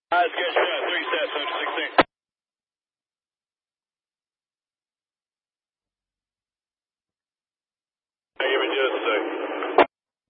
Eyes good shot. 3 sets, 116. Give me just a second.